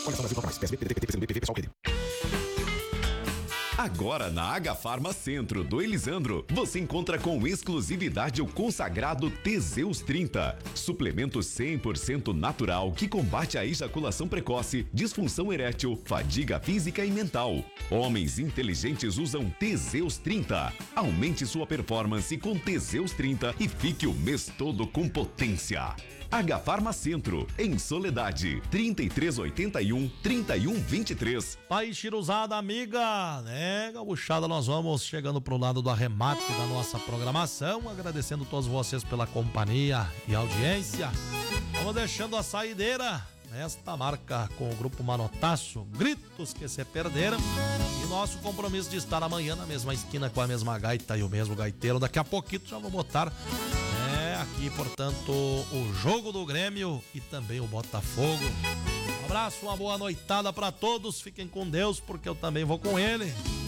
Agora na Agafarma Centro do Elisandro, você encontra com exclusividade o consagrado Teseus 30. Suplemento 100% natural que combate a ejaculação precoce, disfunção erétil, fadiga física e mental. Homens inteligentes usam Teseus 30. Aumente sua performance com Teseus 30 e fique o mês todo com potência. Agafarma Centro, em Soledade, 3381-3123. Pai Chiruzada, amiga, né, gaúchada, nós vamos chegando pro lado do arremate da nossa programação, agradecendo a todos vocês pela companhia e audiência. Vamos deixando a saideira nesta marca com o Grupo Manotaço, gritos que se perderam, e nosso compromisso de estar amanhã na mesma esquina com a mesma gaita e o mesmo gaiteiro. Daqui a pouquinho já vou botar aqui, portanto, o jogo do Grêmio e também o Botafogo. Um abraço, uma boa noitada pra todos, fiquem com Deus, porque eu também vou com ele.